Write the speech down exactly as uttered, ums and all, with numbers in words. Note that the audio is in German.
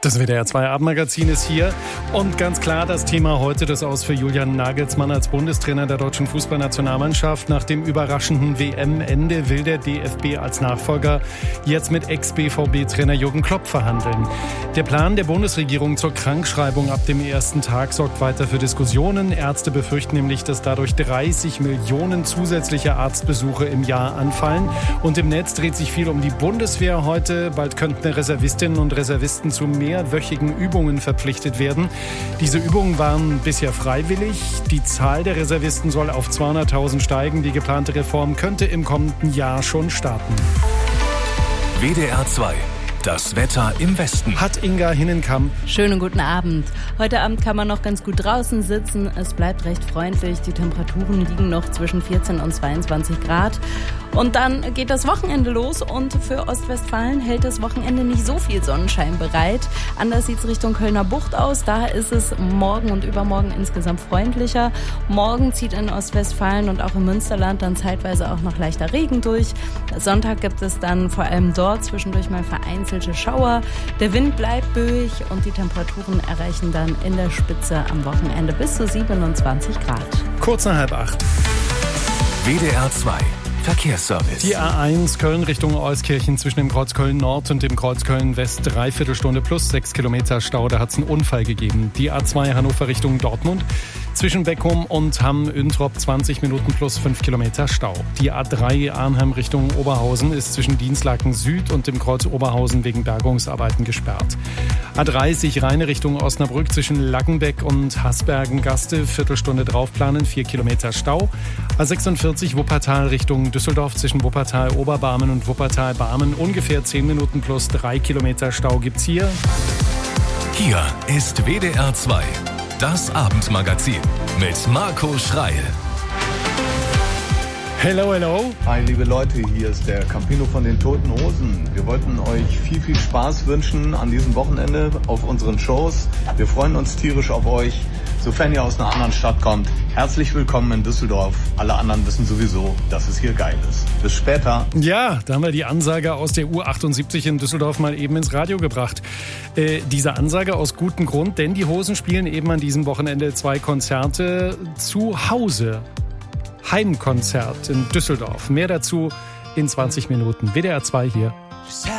Das W D R zwei Abendmagazin ist hier und ganz klar das Thema heute, das Aus für Julian Nagelsmann als Bundestrainer der deutschen Fußballnationalmannschaft. Nach dem überraschenden W M-Ende will der D F B als Nachfolger jetzt mit Ex-B V B-Trainer Jürgen Klopp verhandeln. Der Plan der Bundesregierung zur Krankschreibung ab dem ersten Tag sorgt weiter für Diskussionen. Ärzte befürchten nämlich, dass dadurch dreißig Millionen zusätzliche Arztbesuche im Jahr anfallen. Und im Netz dreht sich viel um die Bundeswehr heute. Bald könnten Reservistinnen und Reservisten zu mehr mehrwöchigen Übungen verpflichtet werden. Diese Übungen waren bisher freiwillig. Die Zahl der Reservisten soll auf zweihunderttausend steigen. Die geplante Reform könnte im kommenden Jahr schon starten. W D R zwei. Das Wetter im Westen. Hat Inga Hinnenkamp. Schönen guten Abend. Heute Abend kann man noch ganz gut draußen sitzen. Es bleibt recht freundlich. Die Temperaturen liegen noch zwischen vierzehn und zweiundzwanzig Grad. Und dann geht das Wochenende los und für Ostwestfalen hält das Wochenende nicht so viel Sonnenschein bereit. Anders sieht es Richtung Kölner Bucht aus. Da ist es morgen und übermorgen insgesamt freundlicher. Morgen zieht in Ostwestfalen und auch im Münsterland dann zeitweise auch noch leichter Regen durch. Sonntag gibt es dann vor allem dort zwischendurch mal vereinzelt Schauer. Der Wind bleibt böig und die Temperaturen erreichen dann in der Spitze am Wochenende bis zu siebenundzwanzig Grad. Kurz nach halb acht. W D R zwei. Verkehrsservice. Die A eins Köln Richtung Euskirchen zwischen dem Kreuz Köln Nord und dem Kreuz Köln West dreiviertel Stunde plus sechs Kilometer Stau. Da hat es einen Unfall gegeben. Die A zwei Hannover Richtung Dortmund zwischen Beckum und Hamm-Üntrop zwanzig Minuten plus fünf Kilometer Stau. Die A drei Arnhem Richtung Oberhausen ist zwischen Dienstlaken Süd und dem Kreuz Oberhausen wegen Bergungsarbeiten gesperrt. A dreißig Rheine Richtung Osnabrück zwischen Lackenbeck und Hasbergen-Gaste Viertelstunde draufplanen, vier Kilometer Stau. A sechsundvierzig Wuppertal Richtung Düsseldorf zwischen Wuppertal-Oberbarmen und Wuppertal-Barmen ungefähr zehn Minuten plus drei Kilometer Stau gibt's hier. Hier ist W D R zwei. Das Abendmagazin mit Marco Schreil. Hello, hello. Hi, liebe Leute, hier ist der Campino von den Toten Hosen. Wir wollten euch viel, viel Spaß wünschen an diesem Wochenende auf unseren Shows. Wir freuen uns tierisch auf euch. Sofern ihr aus einer anderen Stadt kommt, herzlich willkommen in Düsseldorf. Alle anderen wissen sowieso, dass es hier geil ist. Bis später. Ja, da haben wir die Ansage aus der U achtundsiebzig in Düsseldorf mal eben ins Radio gebracht. Äh, diese Ansage aus gutem Grund, denn die Hosen spielen eben an diesem Wochenende zwei Konzerte zu Hause. Heimkonzert in Düsseldorf. Mehr dazu in zwanzig Minuten. W D R zwei hier.